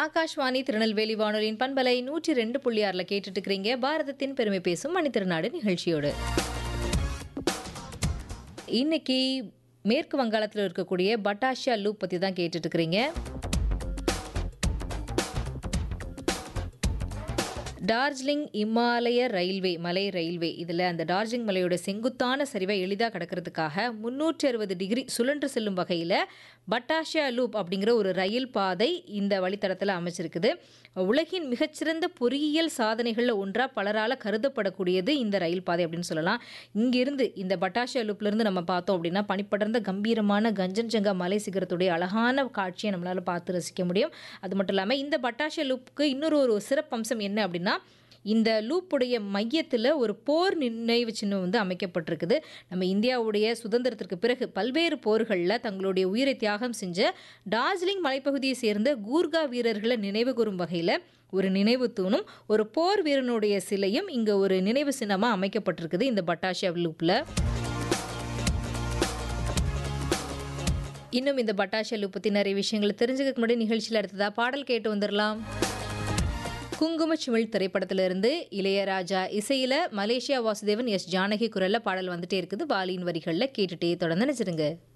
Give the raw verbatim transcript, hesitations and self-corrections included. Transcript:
ஆகாஷ்வாணி திருநெல்வேலி வானொலியின் பண்பலை நூற்றி ரெண்டு புள்ளி ஆறுல கேட்டுட்டு இருக்கிறீங்க பாரதத்தின் பெருமை பேசும் மணித்திருநாடு நிகழ்ச்சியோடு. இன்னைக்கு மேற்கு வங்காளத்தில் இருக்கக்கூடிய பட்டாஷியா லூப் பற்றி தான் கேட்டுட்டு இருக்கிறீங்க. டார்ஜிலிங் இமாலய ரயில்வே மலை ரயில்வே இதில் அந்த டார்ஜிலிங் மலையோட செங்குத்தான சரிவை எளிதாக கடக்கிறதுக்காக முன்னூற்றி அறுபது டிகிரி சுழன்று செல்லும் வகையில் பட்டாஷியா லூப் அப்படிங்கிற ஒரு ரயில் பாதை இந்த வழித்தடத்தில் அமைச்சிருக்குது. உலகின் மிகச்சிறந்த பொறியியல் சாதனைகளில் ஒன்றாக பலரால் கருதப்படக்கூடியது இந்த ரயில் பாதை அப்படின்னு சொல்லலாம். இங்கிருந்து இந்த பட்டாஷியா லூப்லேருந்து நம்ம பார்த்தோம் அப்படின்னா பனிப்படர்ந்த கம்பீரமான கஞ்சன்ஜங்கா மலை சிகரத்துடைய அழகான காட்சியை நம்மளால் பார்த்து ரசிக்க முடியும். அது மட்டும் இல்லாமல் இந்த பட்டாஷியா லூப்புக்கு இன்னொரு ஒரு சிறப்பம்சம் என்ன அப்படின்னா இந்த லூப்புடைய மையத்தில் ஒரு போர் நினைவு சின்னம் வந்து அமைக்கப்பட்டிருக்குது. நம்ம இந்தியாவுடைய சுதந்திரத்திற்கு பிறகு பல்வேறு போர்களில் தங்களுடைய உயிரை தியாகம் செஞ்ச டார்ஜிலிங் மலைப்பகுதியை சேர்ந்த கூர்கா வீரர்களை நினைவு கூறும் வகையில் ஒரு நினைவு தூணும் ஒரு போர் வீரனுடைய சிலையும் இங்கே ஒரு நினைவு சின்னமாக அமைக்கப்பட்டிருக்குது இந்த பட்டாஷியா லூப்பில். இன்னும் இந்த பட்டாஷியா லூப் பற்றி நிறைய விஷயங்களை தெரிஞ்சுக்க முன்னாடி நிகழ்ச்சியில் அடுத்ததா பாடல் கேட்டு வந்துடலாம். குங்குமச்சிமிழ் திரைப்படத்திலிருந்து இளையராஜா இசையில் மலேசியா வாசுதேவன் எஸ் ஜானகி குரலில் பாடல் வந்துட்டே இருக்குது. பாலியின் வரிகளில் கேட்டுட்டே தொடர்ந்து நினைச்சிருங்க.